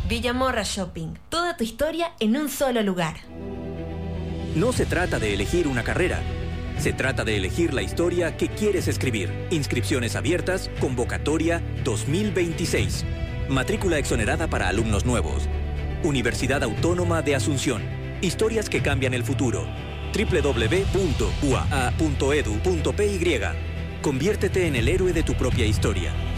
Villamorra Shopping. Toda tu historia en un solo lugar. No se trata de elegir una carrera. Se trata de elegir la historia que quieres escribir. Inscripciones abiertas, convocatoria 2026. Matrícula exonerada para alumnos nuevos. Universidad Autónoma de Asunción. Historias que cambian el futuro. www.uaa.edu.py. Conviértete en el héroe de tu propia historia.